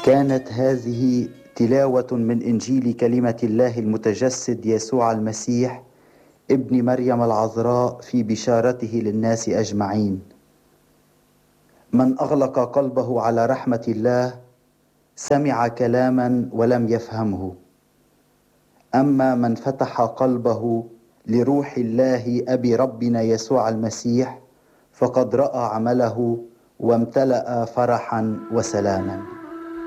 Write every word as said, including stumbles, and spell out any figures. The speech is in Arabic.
كانت هذه تلاوة من إنجيل كلمة الله المتجسد يسوع المسيح ابن مريم العذراء في بشارته للناس أجمعين. من أغلق قلبه على رحمة الله سمع كلاما ولم يفهمه، أما من فتح قلبه لروح الله أبي ربنا يسوع المسيح فقد رأى عمله وامتلأ فرحا وسلاما.